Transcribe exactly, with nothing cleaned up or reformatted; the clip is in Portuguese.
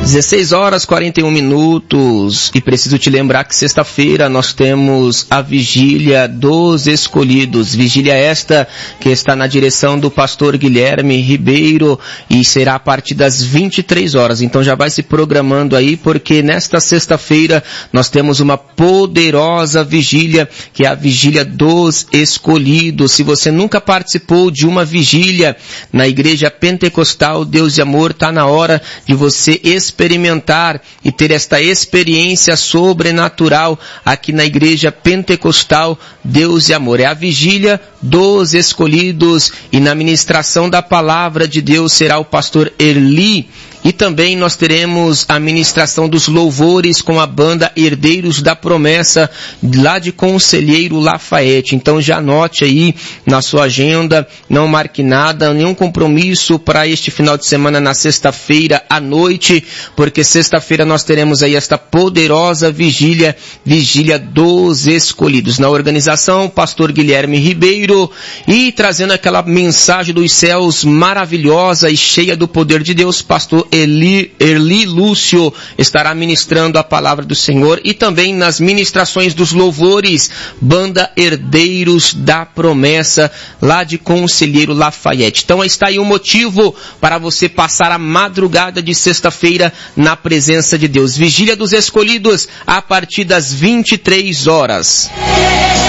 dezesseis horas e quarenta e um minutos, e preciso te lembrar que sexta-feira nós temos a Vigília dos Escolhidos, vigília esta que está na direção do pastor Guilherme Ribeiro, e será a partir das vinte e três horas, então já vai se programando aí, porque nesta sexta-feira nós temos uma poderosa vigília, que é a Vigília dos Escolhidos. Se você nunca participou de uma vigília na Igreja Pentecostal Deus e Amor, está na hora de você experimentar e ter esta experiência sobrenatural aqui na Igreja Pentecostal Deus e Amor. É a Vigília dos Escolhidos, e na ministração da Palavra de Deus será o pastor Erli. E também nós teremos a ministração dos louvores com a banda Herdeiros da Promessa, lá de Conselheiro Lafayette. Então já anote aí na sua agenda, não marque nada, nenhum compromisso para este final de semana na sexta-feira à noite, porque sexta-feira nós teremos aí esta poderosa vigília, Vigília dos Escolhidos. Na organização, pastor Guilherme Ribeiro, e trazendo aquela mensagem dos céus maravilhosa e cheia do poder de Deus, pastor Erli, Erli Lúcio estará ministrando a palavra do Senhor, e também nas ministrações dos louvores, banda Herdeiros da Promessa, lá de Conselheiro Lafayette. Então está aí um motivo para você passar a madrugada de sexta-feira na presença de Deus. Vigília dos Escolhidos, a partir das vinte e três horas.